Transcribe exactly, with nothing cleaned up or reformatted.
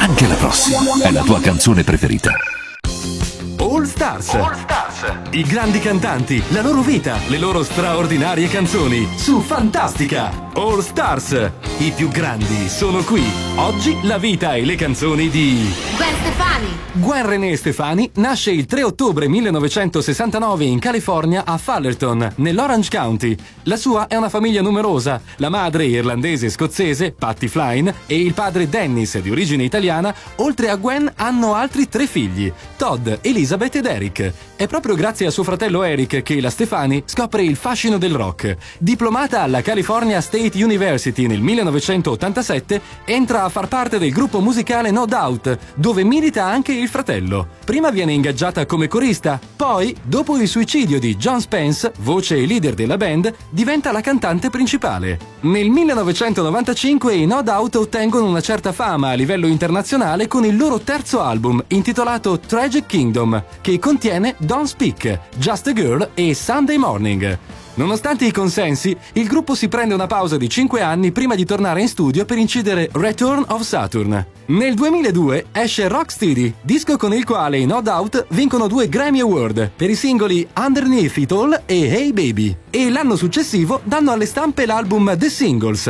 Anche la prossima è la tua canzone preferita. All Stars. All Stars. I grandi cantanti, la loro vita, le loro straordinarie canzoni su Fantastica. All Stars. I più grandi sono qui. Oggi la vita e le canzoni di Gwen Stefani. Gwen René Stefani nasce il tre ottobre millenovecentosessantanove in California a Fullerton, nell'Orange County. La sua è una famiglia numerosa. La madre irlandese-scozzese, Patty Flynn, e il padre Dennis, di origine italiana, oltre a Gwen hanno altri tre figli, Todd, Elizabeth ed Eric. È proprio grazie a suo fratello Eric che la Stefani scopre il fascino del rock. Diplomata alla California State University nel millenovecentottantasette, entra a far parte del gruppo musicale No Doubt, dove milita anche il fratello. Prima viene ingaggiata come corista, poi, dopo il suicidio di John Spence, voce e leader della band, diventa la cantante principale. Nel millenovecentonovantacinque i No Doubt ottengono una certa fama a livello internazionale con il loro terzo album, intitolato Tragic Kingdom, che contiene Don't Speak, Just a Girl e Sunday Morning. Nonostante i consensi, il gruppo si prende una pausa di cinque anni prima di tornare in studio per incidere Return of Saturn. Nel duemiladue esce Rocksteady, disco con il quale i No Doubt vincono due Grammy Award per i singoli Underneath It All e Hey Baby, e l'anno successivo danno alle stampe l'album The Singles,